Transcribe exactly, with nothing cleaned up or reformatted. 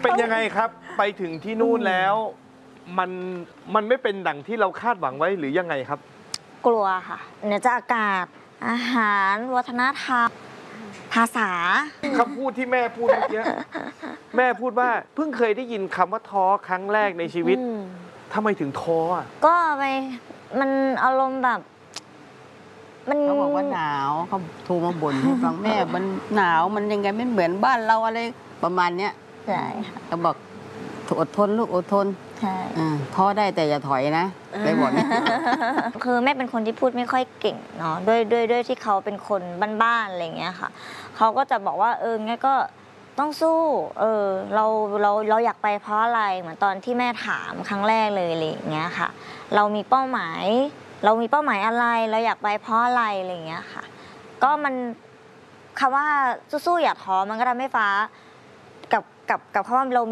เป็นยังไงครับไปถึงที่นู่นแล้วมันมันไม่เป็นดั่งที่เราคาดหวังไว้หรือยังไงครับกลัวค่ะเนี่ยจะอากาศอาหารวัฒนธรรมภาษาคำพูดที่แม่พูดเมื่อกี้แม่พูดว่าเพิ่งเคยได้ยินคำว่าท้อครั้งแรกในชีวิตทำไมถึงท้ออ่ะก็ไปมันอารมณ์แบบมันเขาบอกว่าหนาวเขาโทรมาบ่นให้ฟังแม่มันหนาวมันยังไงไม่เหมือนบ้านเราอะไรประมาณเนี้ยใช่ค่ะเขาบอกอดทนลูกอดทนใช่ท้อได้แต่อย่าถอยนะไปบอกเนี่ยคือแม่เป็นคนที่พูดไม่ค่อยเก่งเนาะด้วยด้วยด้วยที่เขาเป็นคนบ้านๆอะไรอย่างเงี้ยค่ะเขาก็จะบอกว่าเอองั้นก็ต้องสู้เออเราเราเราอยากไปเพราะอะไรเหมือนตอนที่แม่ถามครั้งแรกเลยอะไรอย่างเงี้ยค่ะเรามีเป้าหมายเรามีเป้าหมายอะไรเราอยากไปเพราะอะไรอะไรอย่างเงี้ยค่ะก็มันคำว่าสู้ๆอย่าท้อมันก็ทำให้ฟ้ากับกับกับคำว่าเรา